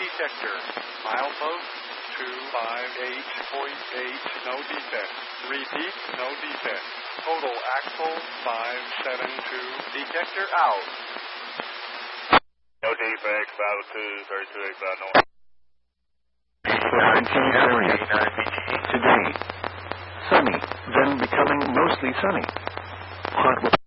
detector. Milepost 258.8, no defect. Repeat, no defect. Total axle 572. Detector out. No defect, 502, 3285 north. 19 area. Today. Sunny, then becoming mostly sunny. Hot.